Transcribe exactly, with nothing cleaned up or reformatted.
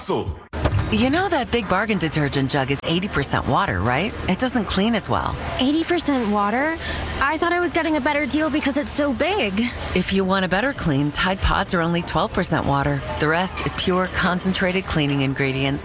hustle. You know that Big Bargain detergent jug is eighty percent water, right? It doesn't clean as well. eighty percent water? I thought I was getting a better deal because it's so big. If you want a better clean, Tide Pods are only twelve percent water. The rest is pure, concentrated cleaning ingredients.